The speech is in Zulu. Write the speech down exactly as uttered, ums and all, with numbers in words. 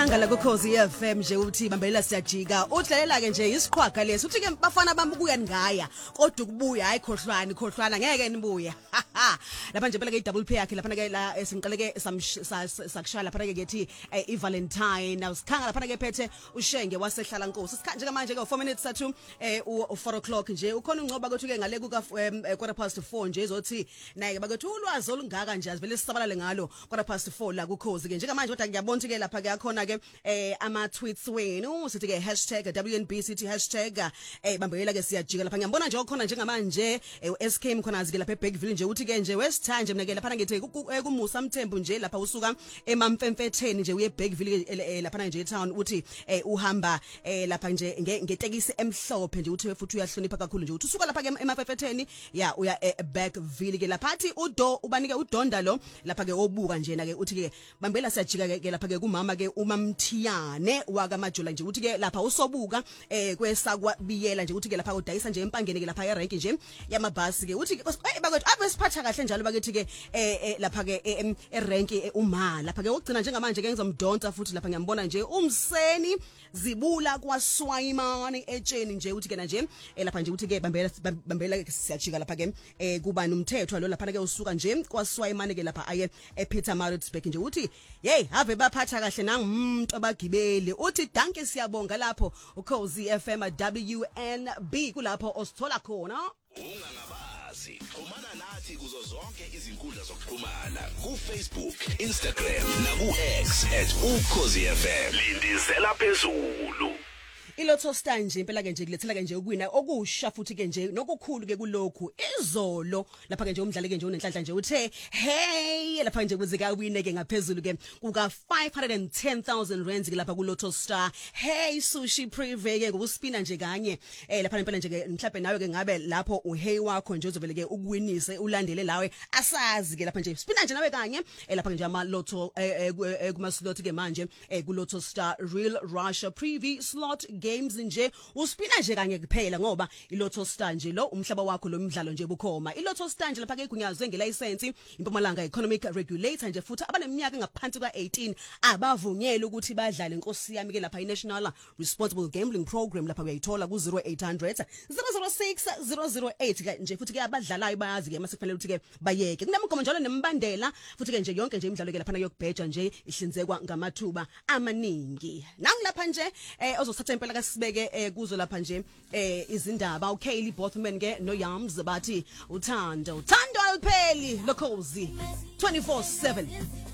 Ngala kokhozi F M nje uthi bambelela siyajika udlalela ke nje isiqhwaga lesi uthi ke bafana bami buya ngaya kodwa ukubuya hayi khohlwana khohlwana ngeke nibuye lapha nje phela ke double pay yakhe lapha ke la singiqale ke sakushaya lapha ke ngethi i Valentine now sikhanga lapha ke phethe ushenge wasehlala Nkosi sikhanje ke manje ke four minutes athu u four o'clock nje ukhona ungcoba ukuthi ke ngale kuka quarter past four nje ezothi naye bakethi ulwazi olungaka nje azivele sisabalale ngalo quarter past four la kukhozi ke nje manje kodwa ngiyabona ke lapha ke akhona ke eh ama tweets wenu sithi ke hashtag W N B sithi hashtag eh bambelela ke siyajika lapha ngiyambona nje okhona njengamanje u S K mkhonazi ke lapha eBackville nje uthi ke nje wesithanje mina ke lapha ngithi kumusa Mthembu nje lapha usuka emamfemfetheni nje uye eBackville lapha nje etown uthi eh uhamba eh lapha nje ngetekisi emhlophe nje uthi futhi uyahlonipha kakhulu nje uthi usuka lapha ke emafefetheni ya uya eBackville ke lapha athi udo ubanike udonda lo lapha ke obuka njena ke uthi ke bambela siyajika ke lapha ke kumama ke uma Mthiyane waka Majula nje uthi ke lapha usobuka eh kwesakwabiyela nje uthi ke lapha udayisa nje empangeni ke lapha erank nje yamabhasi ke uthi bakwethu abesiphatha kahle njalo bakethi ke eh lapha ke erank uma lapha ke ugcina njengamanje ke ngizomdonsa futhi lapha ngiyambona nje umseni zibula kwaSwayimani etsheni nje uthi ke nje lapha nje uthi ke bambela bambela ke siyajika lapha ke eh kubani umthetho lo lapha ke usuka nje kwaSwayimani ke lapha aye ePeter Maritzburg nje uthi hey have baphatha kahle nangu umuntu abagibeli uthi danke siyabonga lapho ukhozi F M W N B kulapho osithola khona ungangabazi xhumana nathi kuzo zonke izinkundla zokuxhumana ku Facebook, Instagram na ku X at ukhozi F M lindizela phezulu. Ilotho star nje impela ke nje kulethela ke nje ukwina okusha futhi ke nje nokukhulu ke kulokhu izolo lapha ke nje umdlali ke nje unenhlanhla nje uthe hey lapha nje kuzika wine ke ngaphezulu ke kuka five hundred ten thousand rands ke lapha kulotho star hey sushi prive ke ngokuspina nje kanye eh lapha impela nje ke mhlawumbe nawe ke ngabe lapho uhey wakho nje uzovele ke ukwinise ulandele lawe asazi ke lapha nje spina nje nawe kanye eh lapha nje ama lotto kuma slot ke manje eh kulotho star real Russia privy slot games nje uspina nje kanye kuphela ngoba ilotho star nje lo umhlaba wakho lo mdlalo nje bukhoma ilotho star nje lapha ke igunyazwe ngelicense impumalanga economic regulator nje futhi abaneminyaka engaphansi ka eighteen abavunyelwe ukuthi badlale inkosi yami ke lapha iNational Responsible Gambling Program lapha uyayithola ku zero eight hundred zero zero six zero zero eight ke nje futhi ke abadlalayo bayazi ke mase kufanele ukuthi ke bayeke kunemgomo njalo nembandela futhi ke nje yonke nje imidlalo ke lapha yokubheja nje ihlinzekwa ngamathuba amaningi nangilapha nje eh ozothatha impela kasibeke eh kuzo lapha nje eh izindaba uKaylee Bothman ke no Yams bathi uthando uthando alipheli lokhozi twenty-four seven